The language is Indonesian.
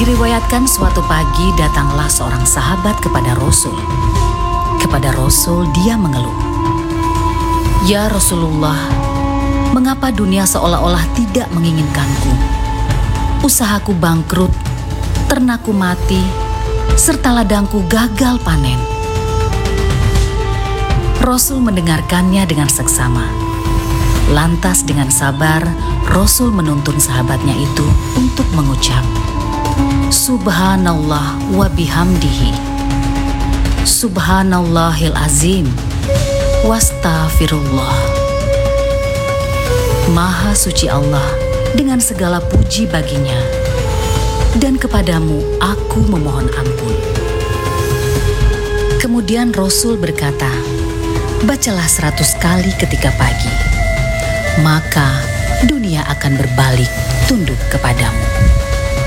Diriwayatkan suatu pagi datanglah seorang sahabat kepada Rasul. Kepada Rasul dia mengeluh, "Ya Rasulullah, mengapa dunia seolah-olah tidak menginginkanku? Usahaku bangkrut, ternakku mati, serta ladangku gagal panen." Rasul mendengarkannya dengan seksama. Lantas dengan sabar, Rasul menuntun sahabatnya itu untuk mengucap, "Subhanallah wa bihamdihi, Subhanallahil azim, wastaghfirullah." Maha suci Allah dengan segala puji baginya, dan kepadamu aku memohon ampun. Kemudian Rasul berkata, "Bacalah 100 kali ketika pagi, maka dunia akan berbalik tunduk kepadamu."